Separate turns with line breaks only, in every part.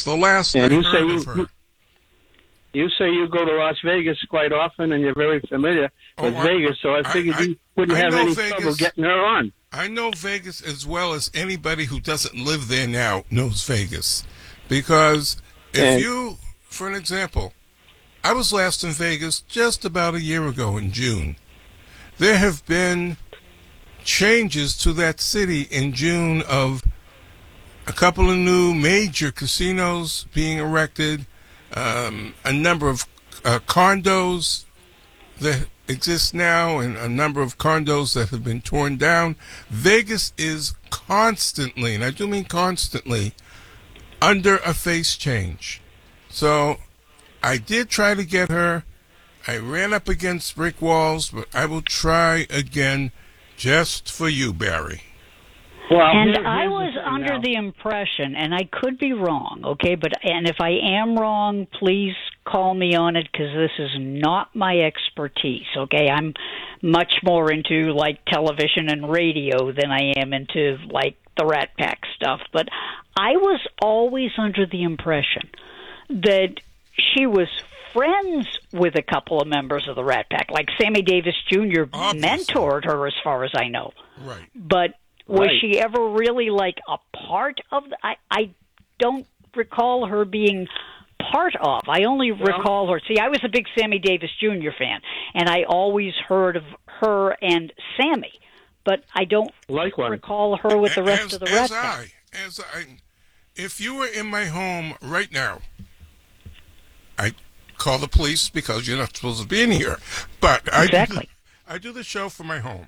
the last I heard of her.
You say you go to Las Vegas quite often, and you're very familiar with Vegas, so I figured you wouldn't have any trouble getting her on.
I know Vegas as well as anybody who doesn't live there now knows Vegas. Because if you, for an example, I was last in Vegas just about a year ago in June. There have been changes to that city in June of a couple of new major casinos being erected, a number of condos that exist now, and a number of condos that have been torn down. Vegas is constantly, and I do mean constantly, under a face change. So I did try to get her. I ran up against brick walls, but I will try again just for you, Barry.
Well, and I was under the impression, and I could be wrong, okay, and if I am wrong, please call me on it, because this is not my expertise, okay? I'm much more into, like, television and radio than I am into, like, the Rat Pack stuff. But I was always under the impression that she was friends with a couple of members of the Rat Pack, like Sammy Davis Jr. mentored her, as far as I know.
Right.
But was she ever really, like, a part of I don't recall her being part of. I only recall her. See, I was a big Sammy Davis Jr. fan, and I always heard of her and Sammy, but I don't recall her with the rest of the Rat Pack.
If you were in my home right now, I'd call the police because you're not supposed to be in here. But I do the show from my home.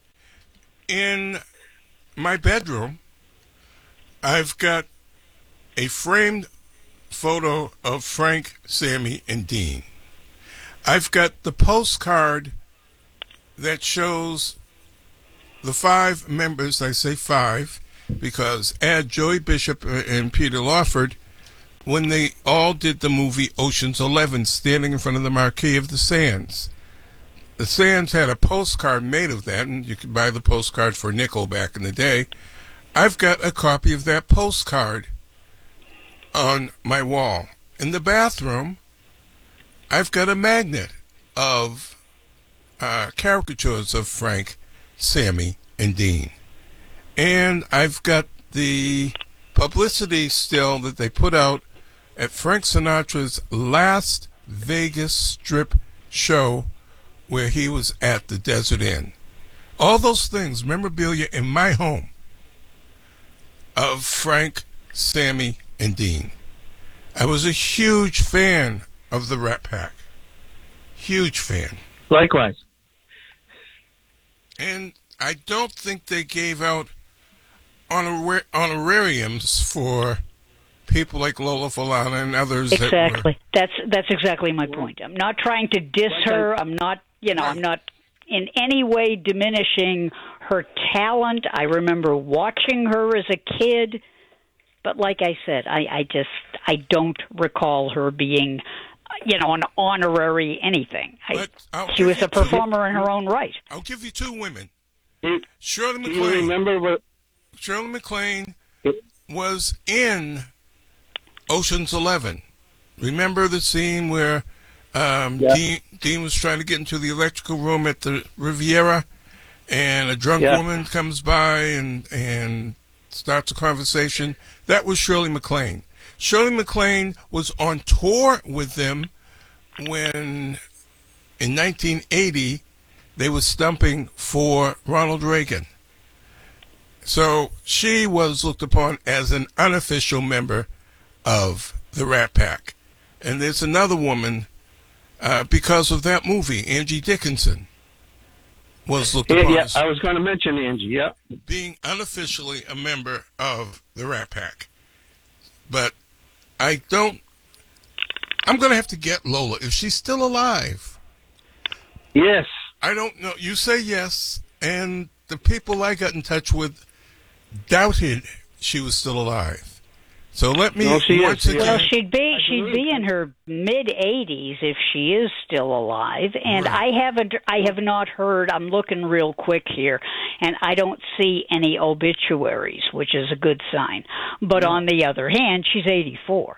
In my bedroom, I've got a framed photo of Frank, Sammy, and Dean. I've got the postcard that shows the 5 members. I say 5 because add Joey Bishop and Peter Lawford when they all did the movie Ocean's 11, standing in front of the Marquis of the Sands. The Sands had a postcard made of that, and you could buy the postcard for a nickel back in the day. I've got a copy of that postcard on my wall. In the bathroom, I've got a magnet of caricatures of Frank, Sammy, and Dean. And I've got the publicity still that they put out at Frank Sinatra's last Vegas Strip show where he was at the Desert Inn. All those things, memorabilia in my home of Frank, Sammy, and Dean. I was a huge fan of the Rat Pack. Huge fan.
Likewise.
And I don't think they gave out honorariums for people like Lola Falana and others.
Exactly. That's exactly my point. I'm not trying to diss her. I'm not, I'm not in any way diminishing her talent. I remember watching her as a kid, but like I said, I don't recall her being, an honorary anything. She was a performer in her own right.
I'll give you 2 women.
Shirley MacLaine. Do you remember what?
Shirley MacLaine was in Ocean's 11. Remember the scene where Dean was trying to get into the electrical room at the Riviera, and a drunk woman comes by and starts a conversation? That was Shirley MacLaine. Shirley MacLaine was on tour with them when, in 1980, they were stumping for Ronald Reagan. So she was looked upon as an unofficial member of the Rat Pack. And there's another woman, because of that movie, Angie Dickinson, was looked upon as...
I was going to mention Angie,
being unofficially a member of the Rat Pack. But I'm going to have to get Lola, if she's still alive.
Yes.
I don't know. You say yes, and the people I got in touch with doubted she was still alive. So let me once again.
Well, she'd be in her mid-80s if she is still alive, and right. I have not heard. I'm looking real quick here, and I don't see any obituaries, which is a good sign. But on the other hand, she's 84.